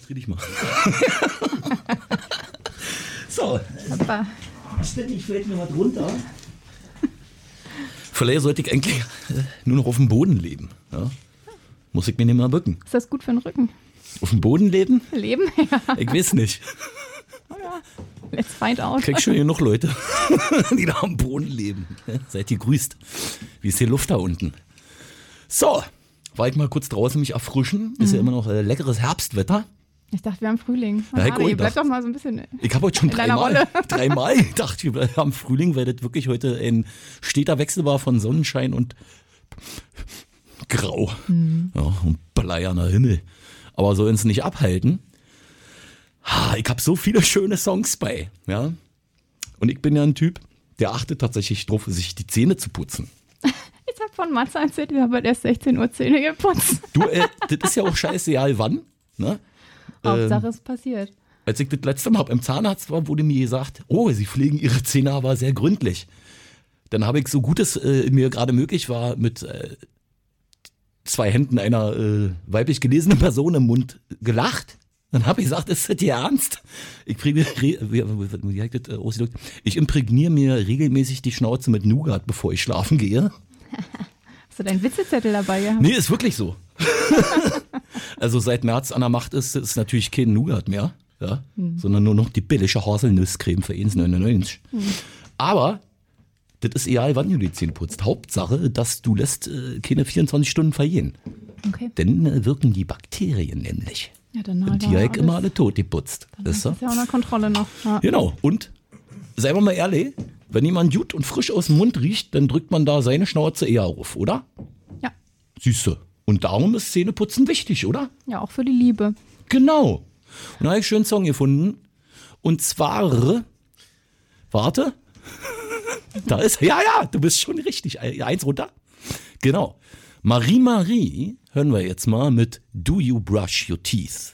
dreh dich mal. So. Papa. Ständig fällt mir was runter. Vielleicht sollte ich eigentlich nur noch auf dem Boden leben. Ja? Muss ich mir nicht mal bücken. Ist das gut für den Rücken? Auf dem Boden leben? Leben? Ja. Ich weiß nicht. Oh ja. Let's find out. Krieg schon genug Leute, die da am Boden leben. Seid ihr grüßt. Wie ist die Luft da unten? So, war ich mal kurz draußen mich erfrischen. Ist ja immer noch leckeres Herbstwetter. Ich dachte, wir haben Frühling. Ja, Adi, bleib doch mal so ein bisschen Ich habe heute schon in deiner Rolle. dreimal gedacht, wir haben Frühling, weil das wirklich heute ein steter Wechsel war von Sonnenschein und Grau. Ja, und bleierner Himmel. Aber soll uns nicht abhalten. Ich habe so viele schöne Songs bei. Ja? Und ich bin ja ein Typ, der achtet tatsächlich drauf, sich die Zähne zu putzen. Ich hab von Matze erzählt, ich habe erst 16 Uhr Zähne geputzt. Du, das ist ja auch scheißegal wann. Ne? Hauptsache es passiert. Als ich das letzte Mal beim Zahnarzt war, wurde mir gesagt, oh, Sie pflegen Ihre Zähne aber sehr gründlich. Dann habe ich, so gut es mir gerade möglich war, mit 2 Händen einer weiblich gelesenen Person im Mund gelacht. Dann habe ich gesagt, ist das Ihr Ernst? Ich imprägniere mir regelmäßig die Schnauze mit Nougat, bevor ich schlafen gehe. Hast du deinen Witzezettel dabei gehabt? Nee, ist wirklich so. Also seit März an der Macht ist natürlich kein Nougat mehr, ja? Sondern nur noch die billige Haselnusscreme für 1,99. Aber das ist egal, wann du die Zähne putzt. Hauptsache, dass du lässt keine 24 Stunden vergehen. Okay. Dann wirken die Bakterien nämlich. Ja, dann Und die habe ich immer alle tot geputzt. Das ist ja auch eine Kontrolle noch. Ja. Genau. Und, seien wir mal ehrlich, wenn jemand gut und frisch aus dem Mund riecht, dann drückt man da seine Schnauze eher auf, oder? Ja. Siehste. Und darum ist Zähneputzen wichtig, oder? Ja, auch für die Liebe. Genau. Und da habe ich einen schönen Song gefunden. Und zwar, warte. Da ist, ja, du bist schon richtig. 1 runter. Genau. Marie hören wir jetzt mal mit Do You Brush Your Teeth?